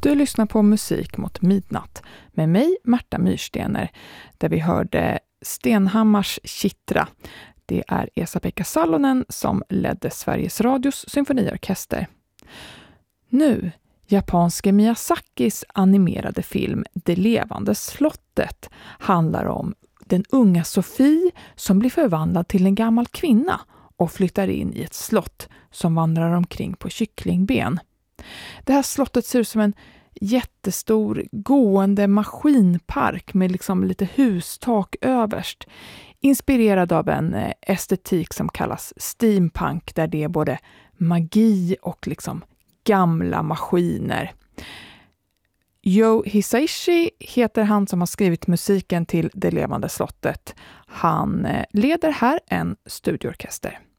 Du lyssnar på Musik mot midnatt med mig, Märta Myrstener, där vi hörde Stenhammars Chitra. Det är Esa-Pekka Salonen som ledde Sveriges Radios symfoniorkester. Nu, japanske Miyazakis animerade film Det levande slottet handlar om den unga Sofie som blir förvandlad till en gammal kvinna och flyttar in i ett slott som vandrar omkring på kycklingben. Det här slottet ser ut som en jättestor gående maskinpark med liksom lite hustak överst. Inspirerad av en estetik som kallas steampunk, där det är både magi och liksom gamla maskiner. Yo Hisaishi heter han som har skrivit musiken till Det levande slottet. Han leder här en studioorkester.